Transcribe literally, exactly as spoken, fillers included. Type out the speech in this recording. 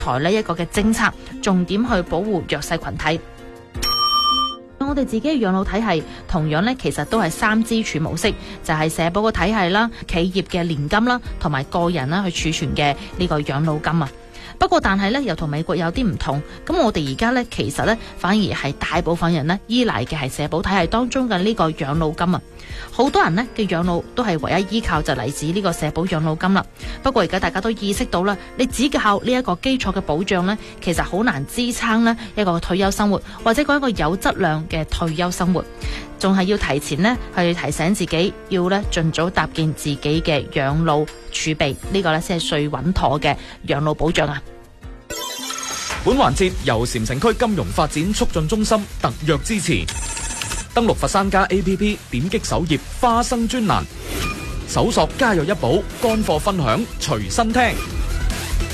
台呢一個嘅政策，重點去保護弱勢群體。我哋自己嘅養老體系同樣咧，其實都係三支柱模式，就係社保嘅體系啦、企業嘅年金啦，同埋個人啦去儲存嘅呢個養老金啊。不過但係咧，又同美國有啲唔同。咁我哋而家咧，其實咧反而係大部分人咧依賴嘅係社保體系當中嘅呢個養老金啊。好多人呢嘅養老都係唯一依靠就嚟自呢個社保養老金啦。不過而家大家都意識到啦，你只靠呢一個基礎嘅保障呢，其實好難支撐呢一個退休生活，或者講一個有質量嘅退休生活，仲係要提前呢去提醒自己，要呢盡早搭建自己嘅養老儲備，呢個呢先係最穩妥嘅養老保障啊！ 本環節由禪城區金融發展促進中心特約支持。登錄佛山家 A P P， 點擊首頁花生專欄，搜索家有一寶乾貨分享，隨身聽。